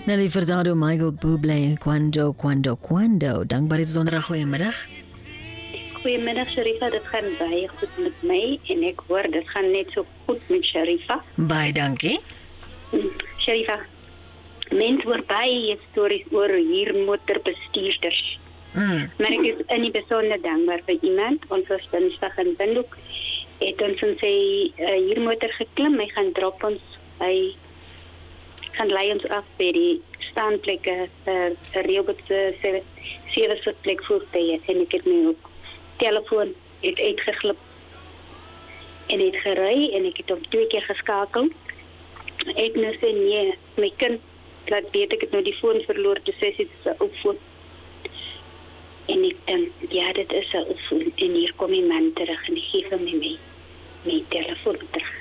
Nelly Furtado, Michael Bublé, Quando. Dankbaarheid Sonderdag, goeiemiddag. Goeiemiddag Sharifa, dit gaan baie goed met my en ek hoor dit gaan net so goed met Sharifa. Baie dankie. Sharifa, mense hoor baie stories oor huurmotorbestuurders. Maar ek is in die besonder dankbaar vir iemand, ons was dinsdag in Windhoek, het ons in sy huurmotor geklim, hy gaan drop ons, hy gaan lei ons af by die staanplekke vir Rehobothse 7-sitplek voertuie en ek het my ook telefoon het uitgeglip en het gery en ek het hom 2 keer geskakel. Ek nou sê nee, my kind laat weet ek het nou die foon verloor, toe sê sy dit is 'n ou foon. En ek dink, ja, dit is 'n ou foon en hier kom die man terug en gee vir my telefoon terug.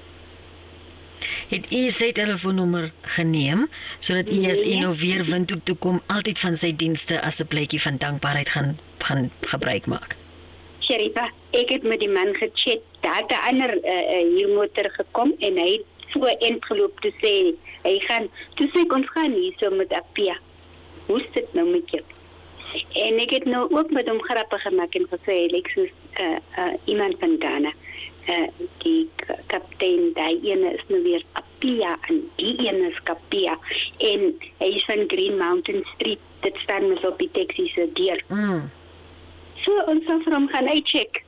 Het u sy telefoonnommer geneem, sodat u as u nou weer Windhoek toe kom, altyd van sy dienste as 'n plekkie van dankbaarheid gaan gebruik maak? Sharifa, ek het met die man gechat, daar het 'n ander huurmotor gekom en hy het so ingeloop te sê, hy gaan, toe sê ek, ons gaan hier so met Apia. Hoe is dit nou met jou? En ek het nou ook met hom grappe gemaak en gesê, hy lyk soos iemand van Ghana. Die kaptein, die ene is nou weer Apia en die ene is Kapia. En hy is van Green Mountain Street, dit staan mis op die taxi se deur. So, ons sal vir hom gaan uitcheck.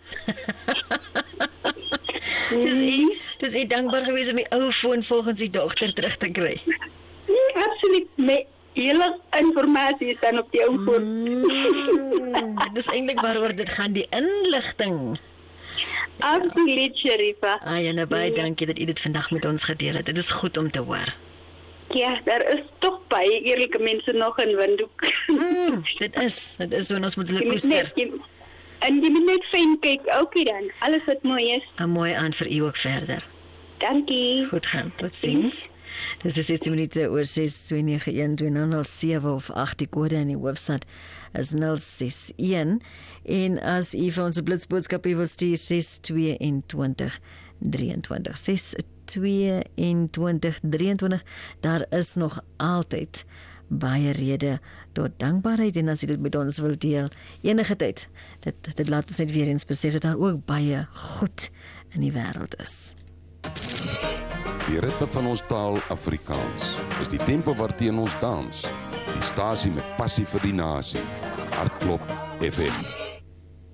Dus u dankbaar gewees om die ou foon volgens die dogter terug te kry? Absoluut, my hele informatie staan op die ou foon. Dis eintlik waaroor dit gaan, die inligting. Absoluut, Sharifa. Ja, baie dankie dat u dit vandag met ons gedeel het. Dit is goed om te hoor. Ja, daar is toch baie eerlike mense nog in Windhoek. Dit is so, en ons moet hulle koester. En jy moet net fyn kyk, okay dan, alles wat mooi is. 'n mooi aand vir u ook verder. Dankie. Goed gaan, tot ziens. Dis 16 minute oor 6, 2912007 of 8, die kode in die hoofstad is 061. En as u vir ons 'n blitsboodskap wil stuur, 62223. 62223. Daar is nog altyd baie rede tot dankbaarheid, en as jy dit met ons wil deel, enige tyd, dit laat ons net weer eens besef dat daar ook baie goed in die wêreld is. Die ritme van ons taal Afrikaans is die tempo waarteen ons dans. Die stasie met passie vir die nasie. Hartklop FM.